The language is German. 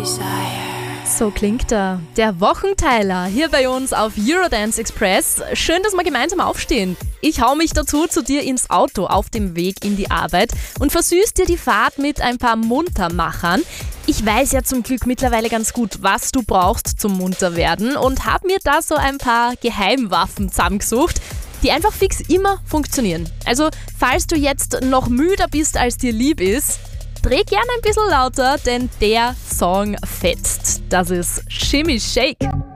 So klingt er, der Wochenteiler, hier bei uns auf Eurodance Express. Schön, dass wir gemeinsam aufstehen. Ich hau mich dazu zu dir ins Auto auf dem Weg in die Arbeit und versüß dir die Fahrt mit ein paar Muntermachern. Ich weiß ja zum Glück mittlerweile ganz gut, was du brauchst zum Munterwerden und habe mir da so ein paar Geheimwaffen zusammengesucht, die einfach fix immer funktionieren. Also, falls du jetzt noch müder bist, als dir lieb ist, dreh gerne ein bisschen lauter, denn der Song fetzt. Das ist Shimmy Shake.